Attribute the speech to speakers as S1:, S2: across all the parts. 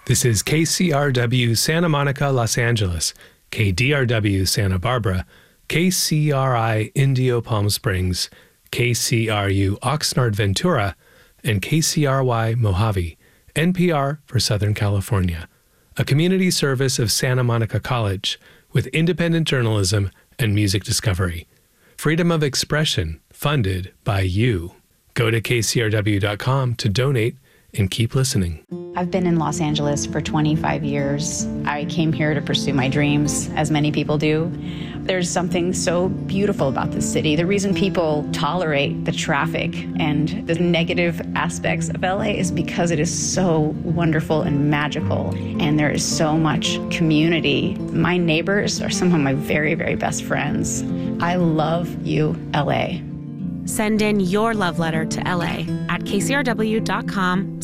S1: This is KCRW Santa Monica, Los Angeles, KDRW Santa Barbara, KCRI Indio Palm Springs, KCRU Oxnard Ventura, and KCRY Mojave, NPR for Southern California, a community service of Santa Monica College with independent journalism and music discovery. Freedom of expression, funded by you. Go to kcrw.com to donate and keep listening.
S2: I've been in Los Angeles for 25 years. I came here to pursue my dreams, as many people do. There's something so beautiful about this city. The reason people tolerate the traffic and the negative aspects of LA is because it is so wonderful and magical, and there is so much community. My neighbors are some of my very, very best friends. I love you, LA.
S3: Send in your love letter to LA at kcrw.com/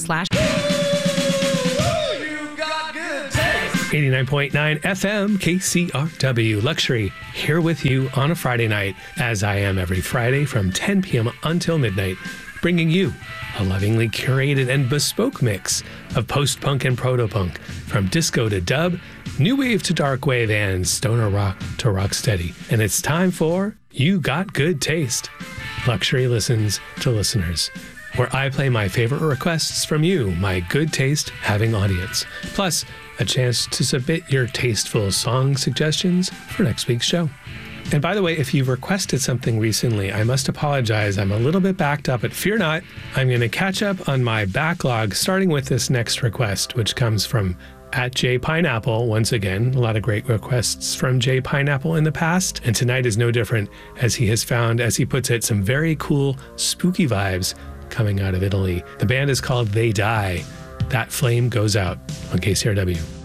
S1: 89.9 FM KCRW Luxury, here with you on a Friday night, as I am every Friday from 10 p.m. until midnight, bringing you a lovingly curated and bespoke mix of post-punk and proto-punk, from disco to dub, new wave to dark wave, and stoner rock to rocksteady. And it's time for You Got Good Taste. Luxury listens to listeners, where I play my favorite requests from you, my good taste having audience, plus a chance to submit your tasteful song suggestions for next week's show. And by the way, if you've requested something recently, I must apologize. I'm a little bit backed up, but fear not, I'm going to catch up on my backlog, starting with this next request, which comes from @JPineapple. Once again, a lot of great requests from JPineapple in the past, and tonight is no different, as he has found, as he puts it, some very cool, spooky vibes coming out of Italy. The band is called They Die. That Flame Goes Out on KCRW.